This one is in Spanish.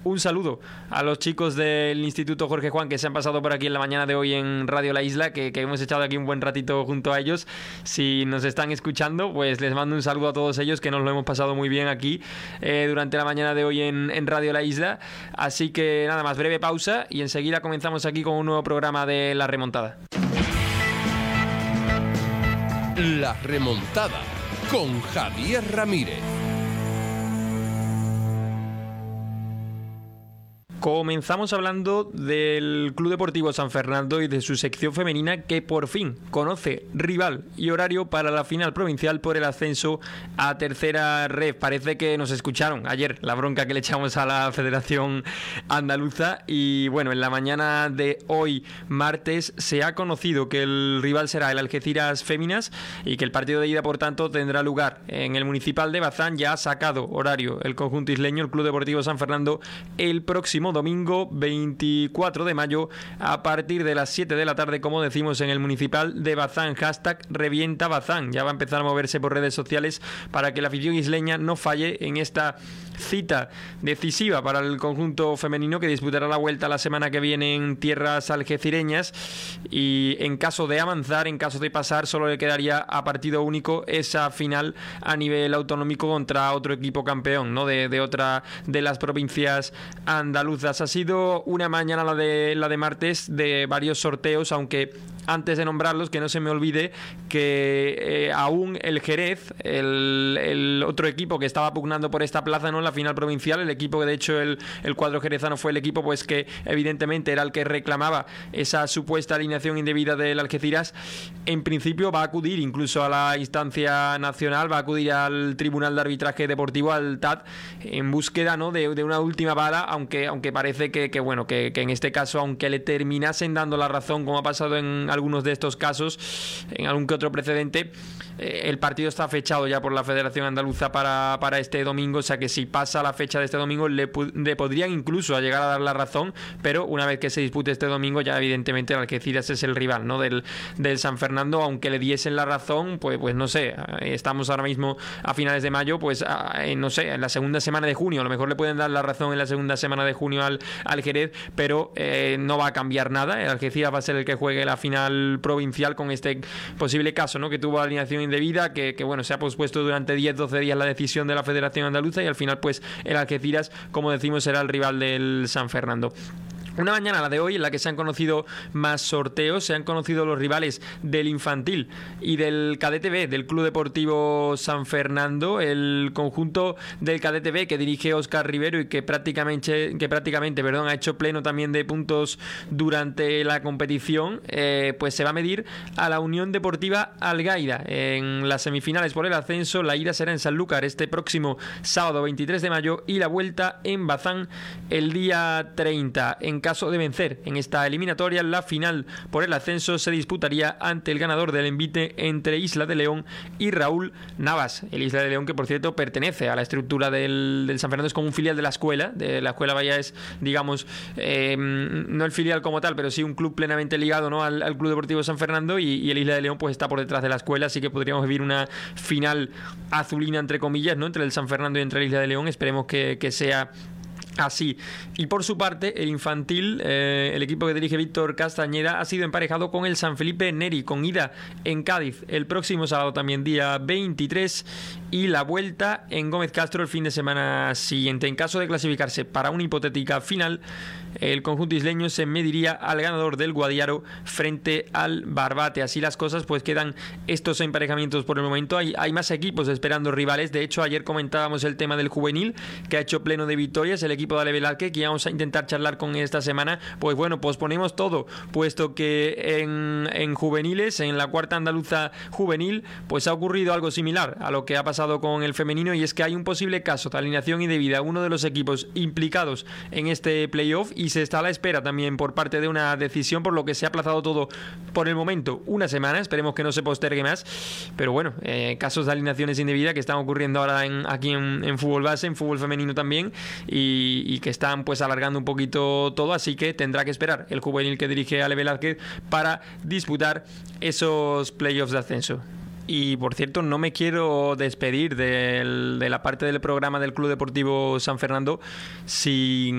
un saludo a los chicos del Instituto Jorge Juan que se han pasado por aquí en la mañana de hoy en Radio La Isla, que hemos echado aquí un buen ratito junto a ellos. Si nos están escuchando, pues les mando un saludo a todos ellos, que nos lo hemos pasado muy bien aquí durante la mañana de hoy en Radio La Isla. Así que nada más, breve pausa y enseguida comenzamos aquí con un nuevo programa de La Remontada. La Remontada con Javier Ramírez. Comenzamos hablando del Club Deportivo San Fernando y de su sección femenina, que por fin conoce rival y horario para la final provincial por el ascenso a tercera red. Parece que nos escucharon ayer la bronca que le echamos a la Federación Andaluza, y bueno, en la mañana de hoy, martes, se ha conocido que el rival será el Algeciras Féminas y que el partido de ida, por tanto, tendrá lugar en el Municipal de Bazán. Ya ha sacado horario el conjunto isleño, el Club Deportivo San Fernando, el próximo domingo 24 de mayo a partir de las 7 de la tarde, como decimos, en el Municipal de Bazán. #revienta Bazán. Ya va a empezar a moverse por redes sociales para que la afición isleña no falle en esta cita decisiva para el conjunto femenino, que disputará la vuelta la semana que viene en tierras algecireñas, y en caso de avanzar, en caso de pasar, solo le quedaría a partido único esa final a nivel autonómico contra otro equipo campeón, ¿no? de otra de las provincias andaluzas. Ha sido una mañana la de martes de varios sorteos, aunque antes de nombrarlos, que no se me olvide que aún el Jerez, el otro equipo que estaba pugnando por esta plaza, ¿no?, en la final provincial, el equipo que de hecho el cuadro jerezano fue el equipo pues que evidentemente era el que reclamaba esa supuesta alineación indebida del Algeciras, en principio va a acudir incluso a la instancia nacional, va a acudir al Tribunal de Arbitraje Deportivo, al TAD, en búsqueda, ¿no?, de una última bala, aunque parece que en este caso, aunque le terminasen dando la razón, como ha pasado en algunos de estos casos, en algún que otro precedente, el partido está fechado ya por la Federación Andaluza para este domingo. O sea que si pasa la fecha de este domingo le podrían incluso llegar a dar la razón, pero una vez que se dispute este domingo, ya evidentemente el Algeciras es el rival, ¿no?, del San Fernando. Aunque le diesen la razón, pues no sé, estamos ahora mismo a finales de mayo, pues no sé, en la segunda semana de junio a lo mejor le pueden dar la razón en la segunda semana de junio al Jerez, pero no va a cambiar nada. El Algeciras va a ser el que juegue la final provincial con este posible caso, ¿no?, que tuvo alineación indebida, que bueno, se ha pospuesto durante 10-12 días la decisión de la Federación Andaluza, y al final pues el Algeciras, como decimos, será el rival del San Fernando. Una mañana, la de hoy, en la que se han conocido más sorteos. Se han conocido los rivales del infantil y del cadete B del Club Deportivo San Fernando. El conjunto del cadete B, que dirige Óscar Rivero y que prácticamente ha hecho pleno también de puntos durante la competición, pues se va a medir a la Unión Deportiva Algaida en las semifinales por el ascenso. La ida será en Sanlúcar este próximo sábado 23 de mayo y la vuelta en Bazán el día 30. En caso de vencer en esta eliminatoria, la final por el ascenso se disputaría ante el ganador del envite entre Isla de León y Raúl Navas. El Isla de León, que por cierto pertenece a la estructura del San Fernando, es como un filial de la escuela. Vaya, es, digamos, no el filial como tal, pero sí un club plenamente ligado, ¿no?, al Club Deportivo San Fernando, y el Isla de León pues está por detrás de la escuela, así que podríamos vivir una final azulina, entre comillas, ¿no?, entre el San Fernando y entre el Isla de León. Esperemos que sea así. Y por su parte, el infantil, el equipo que dirige Víctor Castañeda, ha sido emparejado con el San Felipe Neri, con ida en Cádiz el próximo sábado, también día 23, y la vuelta en Gómez Castro el fin de semana siguiente. En caso de clasificarse para una hipotética final, el conjunto isleño se mediría al ganador del Guadiaro frente al Barbate. Así las cosas, pues quedan estos emparejamientos por el momento. Hay más equipos esperando rivales. De hecho, ayer comentábamos el tema del juvenil, que ha hecho pleno de victorias, el equipo de Ale Velázquez, que vamos a intentar charlar con esta semana. Pues bueno, posponemos todo, puesto que en juveniles, en la cuarta andaluza juvenil, pues ha ocurrido algo similar a lo que ha pasado con el femenino, y es que hay un posible caso de alineación indebida, uno de los equipos implicados en este playoff, y se está a la espera también por parte de una decisión, por lo que se ha aplazado todo por el momento una semana. Esperemos que no se postergue más, pero bueno, casos de alineaciones indebidas que están ocurriendo ahora aquí en fútbol base, en fútbol femenino también, y que están pues alargando un poquito todo, así que tendrá que esperar el juvenil que dirige Ale Velázquez para disputar esos playoffs de ascenso. Y por cierto, no me quiero despedir de la parte del programa del Club Deportivo San Fernando sin